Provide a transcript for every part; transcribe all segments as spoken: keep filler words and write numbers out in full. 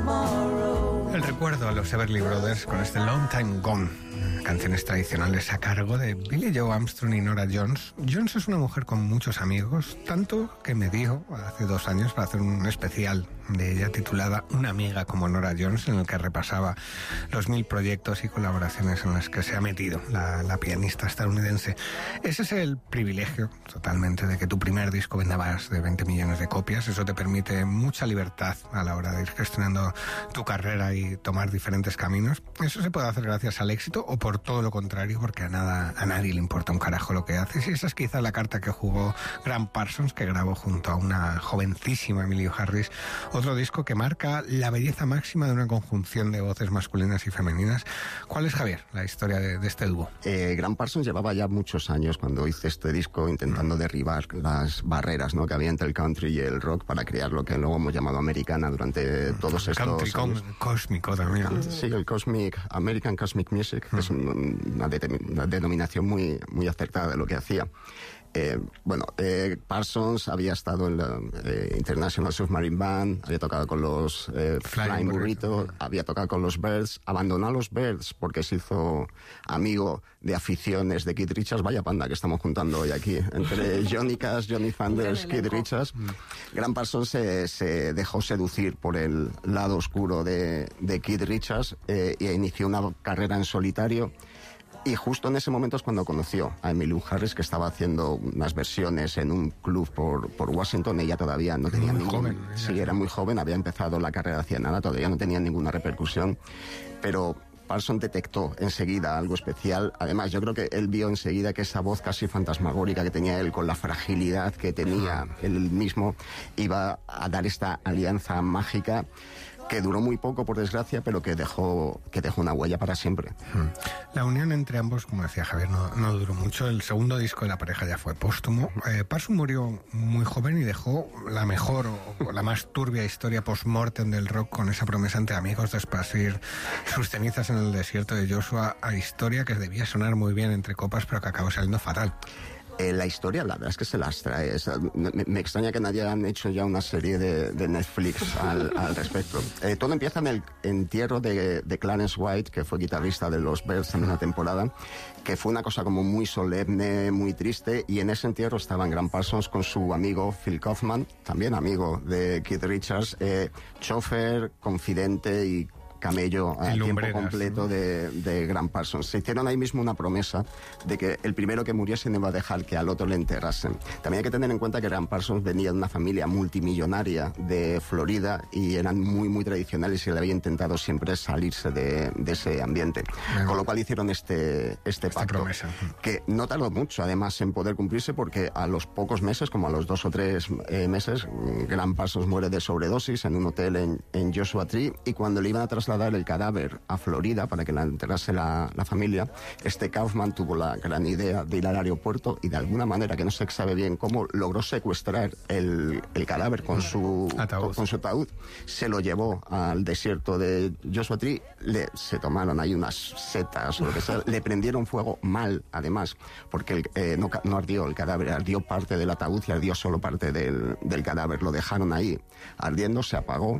El recuerdo a los Everly Brothers con este Long Time Gone, canciones tradicionales a cargo de Billie Joe Armstrong y Norah Jones. Jones es una mujer con muchos amigos, tanto que me dijo hace dos años para hacer un especial de ella titulada Una amiga como Norah Jones, en el que repasaba los mil proyectos y colaboraciones en las que se ha metido la, la pianista estadounidense. Ese es el privilegio totalmente de que tu primer disco venda más de veinte millones de copias. Eso te permite mucha libertad a la hora de ir gestionando tu carrera y tomar diferentes caminos. Eso se puede hacer gracias al éxito o por todo lo contrario, porque a nada a nadie le importa un carajo lo que haces. Y esa es quizá la carta que jugó Gram Parsons, que grabó junto a una jovencísima Emily Harris otro disco que marca la belleza máxima de una conjunción de voces masculinas y femeninas. ¿Cuál es, Javier, la historia de, de este dúo? Eh, Gram Parsons llevaba ya muchos años cuando hice este disco intentando derribar las barreras, ¿no?, que había entre el country y el rock para crear lo que luego hemos llamado americana durante todos estos country años. Cósmico también. Sí, el Cosmic, American Cosmic Music, que es una, de, una denominación muy, muy acertada de lo que hacía. Eh, bueno, eh, Parsons había estado en la eh, International Submarine Band, había tocado con los eh, Flying, Flying Burrito, Burrito, había tocado con los Byrds, abandonó a los Byrds porque se hizo amigo de aficiones de Keith Richards. Vaya panda que estamos juntando hoy aquí, entre Johnny Cash, Johnny Thunders, Keith Richards. Gram Parsons se, se dejó seducir por el lado oscuro de, de Keith Richards eh, e inició una carrera en solitario. Y justo en ese momento es cuando conoció a Emmylou Harris, que estaba haciendo unas versiones en un club por, por Washington. Ella todavía no tenía muy ningún... joven. Sí, era muy joven, había empezado la carrera hacía nada, todavía no tenía ninguna repercusión. Pero Parsons detectó enseguida algo especial. Además, yo creo que él vio enseguida que esa voz casi fantasmagórica que tenía él, con la fragilidad que tenía él mismo, iba a dar esta alianza mágica que duró muy poco, por desgracia, pero que dejó que dejó una huella para siempre. La unión entre ambos, como decía Javier, no, no duró mucho. El segundo disco de la pareja ya fue póstumo. Eh, Parsons murió muy joven y dejó la mejor o, o la más turbia historia post-mortem del rock, con esa promesa entre amigos de esparcir sus cenizas en el desierto de Joshua, a historia que debía sonar muy bien entre copas, pero que acabó saliendo fatal. Eh, la historia, la verdad es que se las trae. Es, me, me extraña que nadie han hecho ya una serie de, de Netflix al, al respecto. Eh, todo empieza en el entierro de, de Clarence White, que fue guitarrista de los Byrds en una temporada, que fue una cosa como muy solemne, muy triste, y en ese entierro estaban Gram Parsons con su amigo Phil Kaufman, también amigo de Keith Richards, eh, chofer, confidente y camello a tiempo completo, ¿no?, de, de Gram Parsons. Se hicieron ahí mismo una promesa de que el primero que muriese no iba a dejar que al otro le enterrasen. También hay que tener en cuenta que Gram Parsons venía de una familia multimillonaria de Florida y eran muy, muy tradicionales, y él había intentado siempre salirse de, de ese ambiente. Bueno, con lo cual hicieron este, este pacto. Promesa. Que no tardó mucho, además, en poder cumplirse, porque a los pocos meses, como a los dos o tres eh, meses, Gram Parsons muere de sobredosis en un hotel en, en Joshua Tree, y cuando le iban a trasladar el cadáver a Florida para que la enterrase la, la familia, este Kaufman tuvo la gran idea de ir al aeropuerto y de alguna manera, que no se sabe bien cómo, logró secuestrar el, el cadáver con su ataúd. Con, con su ataúd, se lo llevó al desierto de Joshua Tree, le, se tomaron ahí unas setas o lo que sea, le prendieron fuego mal, además, porque el, eh, no, no ardió el cadáver, ardió parte del ataúd y ardió solo parte del, del cadáver, lo dejaron ahí ardiendo, se apagó.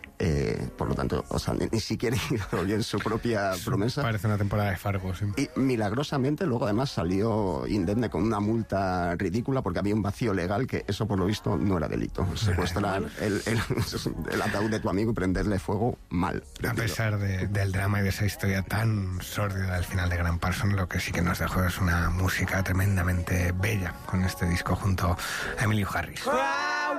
Eh, por lo tanto, o sea, ni, ni siquiera hizo bien su propia promesa. Parece una temporada de Fargo, sí. Y milagrosamente luego además salió indemne con una multa ridícula, porque había un vacío legal, que eso por lo visto no era delito. Secuestrar el, el, el ataúd de tu amigo y prenderle fuego, mal. A pesar de, del drama y de esa historia tan sórdida al final de Gram Parsons, lo que sí que nos dejó es una música tremendamente bella con este disco junto a Emmylou Harris.